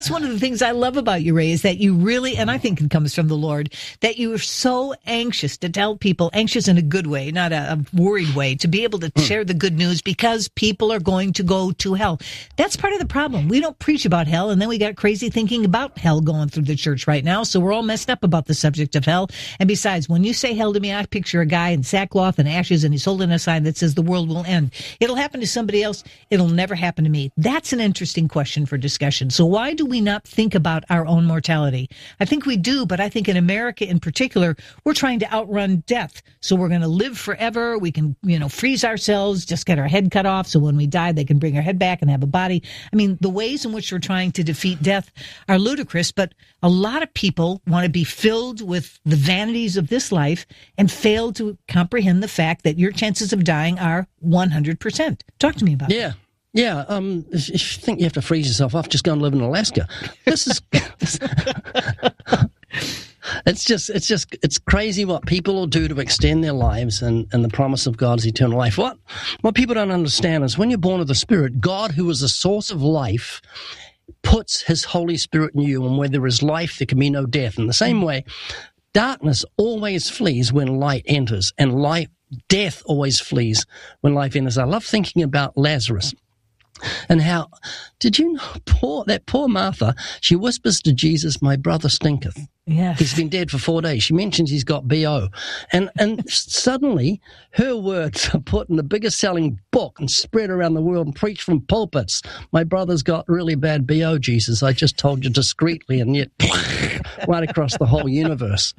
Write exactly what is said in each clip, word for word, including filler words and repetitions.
That's one of the things I love about you, Ray, is that you really, and I think it comes from the Lord, that you are so anxious to tell people, anxious in a good way, not a, a worried way, to be able to mm. share the good news because people are going to go to hell. That's part of the problem. We don't preach about hell, and then we got crazy thinking about hell going through the church right now, so we're all messed up about the subject of hell. And besides, when you say hell to me, I picture a guy in sackcloth and ashes, and he's holding a sign that says the world will end. It'll happen to somebody else. It'll never happen to me. That's an interesting question for discussion. So why do we not think about our own mortality? I think we do, but I think in America in particular, we're trying to outrun death. So we're going to live forever. We can, you know, freeze ourselves, just get our head cut off. So when we die, they can bring our head back and have a body. I mean, the ways in which we're trying to defeat death are ludicrous, but a lot of people want to be filled with the vanities of this life and fail to comprehend the fact that your chances of dying are one hundred percent. Talk to me about yeah. that. Yeah, um, if you think you have to freeze yourself off, just go and live in Alaska. This is, it's just, it's just, it's crazy what people will do to extend their lives, and, and the promise of God's eternal life. What, what people don't understand is when you're born of the Spirit, God, who is the source of life, puts His Holy Spirit in you, and where there is life, there can be no death. In the same way, darkness always flees when light enters, and light, death always flees when life enters. I love thinking about Lazarus. And how, did you know, poor, that poor Martha, she whispers to Jesus, my brother stinketh. Yes. He's been dead for four days. She mentions he's got B O. And and suddenly, her words are put in the biggest selling book and spread around the world and preached from pulpits. My brother's got really bad B O, Jesus. I just told you discreetly, and yet right across the whole universe.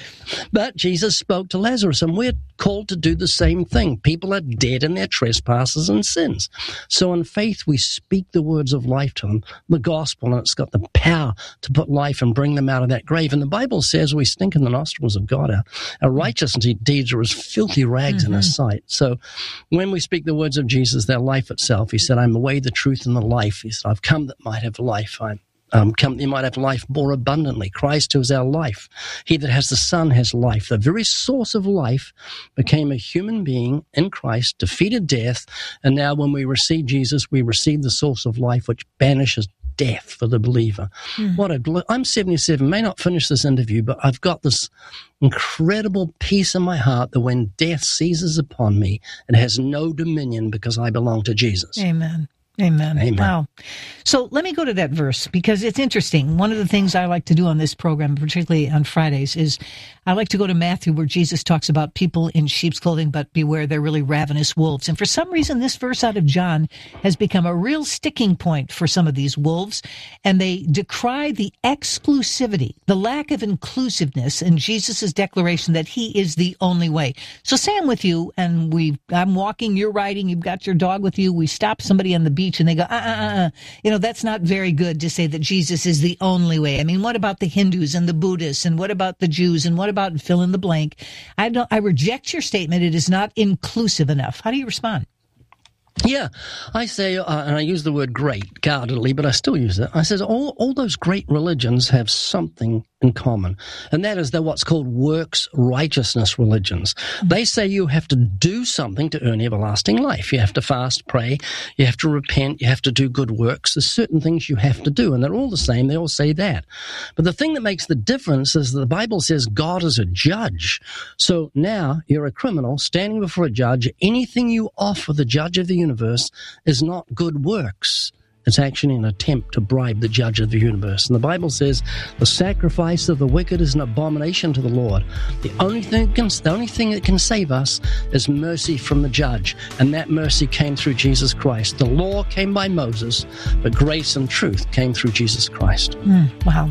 But Jesus spoke to Lazarus, and we're called to do the same thing. People are dead in their trespasses and sins. So in faith, we speak the words of life to them, the gospel, and it's got the power to put life and bring them out of that grave. And the Bible says we stink in the nostrils of God. Our, our righteous deeds are as filthy rags mm-hmm. in His sight. So when we speak the words of Jesus, their life itself, He said, I'm the way, the truth, and the life. He said, I've come that might have life. I'm Um, come, you might have life more abundantly. Christ, who is our life. He that has the Son has life. The very source of life became a human being in Christ, defeated death, and now when we receive Jesus, we receive the source of life, which banishes death for the believer. Mm. What a gl- I'm seventy-seven, may not finish this interview, but I've got this incredible peace in my heart that when death seizes upon me, it has no dominion because I belong to Jesus. Amen. Amen. Amen. Wow. So let me go to that verse because it's interesting. One of the things I like to do on this program, particularly on Fridays, is I like to go to Matthew where Jesus talks about people in sheep's clothing, but beware, they're really ravenous wolves. And for some reason, this verse out of John has become a real sticking point for some of these wolves. And they decry the exclusivity, the lack of inclusiveness in Jesus' declaration that He is the only way. So say I'm with you and we, I'm walking, you're riding, you've got your dog with you. We stop somebody on the beach and they go, uh, uh, uh, uh. You know, that's not very good to say that Jesus is the only way. I mean, what about the Hindus and the Buddhists and what about the Jews and what about fill in the blank? I don't, I reject your statement. It is not inclusive enough. How do you respond? Yeah, I say, uh, and I use the word great guardedly, but I still use it. I says all, all those great religions have something in common, and that is they're what's called works righteousness religions. They say you have to do something to earn everlasting life. You have to fast, pray, you have to repent, you have to do good works. There's certain things you have to do, and they're all the same. They all say that. But the thing that makes the difference is the Bible says God is a judge. So now you're a criminal standing before a judge. Anything you offer the judge of the universe is not good works. It's actually an attempt to bribe the judge of the universe. And the Bible says the sacrifice of the wicked is an abomination to the Lord. The only thing that can, the only thing that can save us is mercy from the judge. And that mercy came through Jesus Christ. The law came by Moses, but grace and truth came through Jesus Christ. Mm, wow.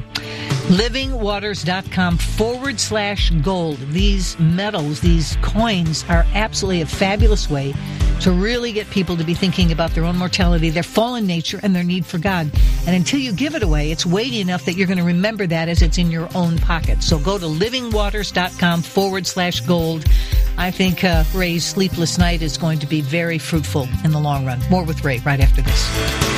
livingwaters.com forward slash gold. These metals, these coins are absolutely a fabulous way to really get people to be thinking about their own mortality, their fallen nature, and their need for God. And until you give it away, it's weighty enough that you're going to remember that as it's in your own pocket. So go to livingwaters.com forward slash gold. I think uh, Ray's sleepless night is going to be very fruitful in the long run. More with Ray right after this.